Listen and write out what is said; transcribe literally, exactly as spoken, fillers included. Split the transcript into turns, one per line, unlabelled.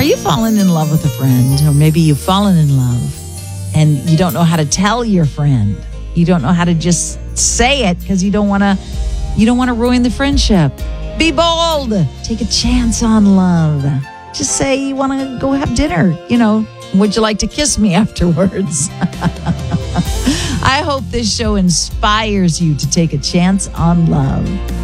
you fallen in love with a friend, or maybe you've fallen in love and you don't know how to tell your friend? You don't know how to just say it because you don't want to you don't want to ruin the friendship. Be bold. Take a chance on love. Just say you want to go have dinner. You know, would you like to kiss me afterwards? I hope this show inspires you to take a chance on love.